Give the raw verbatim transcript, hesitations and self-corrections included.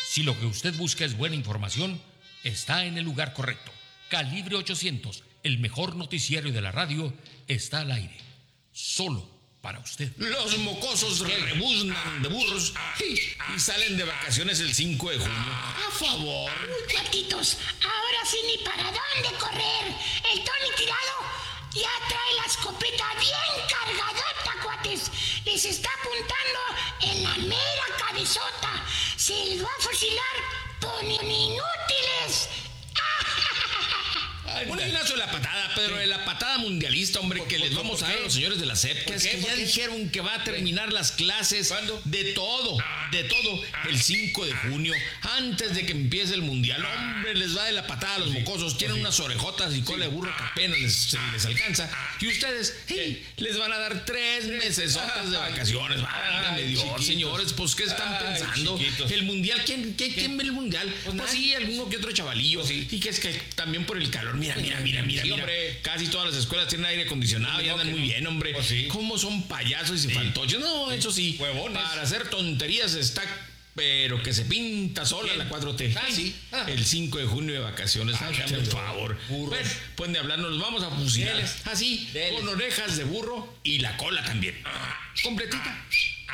Si lo que usted busca es buena información, está en el lugar correcto. Calibre ochocientos, el mejor noticiario de la radio, está al aire. Solo para usted. Los mocosos rebuznan de burros y, y salen de vacaciones el cinco de junio. A favor. Uy, cuatitos, ahora sí ni para dónde correr. El Tony Tirado ya trae la escopeta bien cargadota, cuates. Les está apuntando en la mera cabezota. Se les va a fusilar por inútiles. Un gimnasio de la patada, Pedro, de la patada mundialista, hombre, que les vamos a dar a los señores de la S E P, que, es que ya dijeron que va a terminar las clases. ¿Cuándo? De todo, de todo, el cinco de junio, antes de que empiece el mundial. Hombre, les va de la patada a los mocosos, tienen unas orejotas y cola de burro que apenas les, les alcanza. Y ustedes, hey, les van a dar tres meses de vacaciones. Válgame Dios, chiquitos. Señores, pues, ¿qué están Ay, pensando? Chiquitos. El mundial, ¿quién, quién, ¿quién ve el mundial? Pues, pues sí, alguno que otro chavalillo. Sí. Y que es que también por el calor, mira, mira, mira, mira, sí, mira. Hombre. Casi todas las escuelas tienen aire acondicionado y andan muy bien, hombre. Pues sí. ¿Cómo son payasos y sí. fantoches? No, sí. Eso sí. Huevones. Para hacer tonterías está, pero que se pinta sola ¿Quién? La cuatro T. Ah, sí. Ah. El cinco de junio de vacaciones. Ah, por favor. Bueno, pueden de hablar, nos vamos a fusilar. Así, con orejas de burro y la cola también. Completita.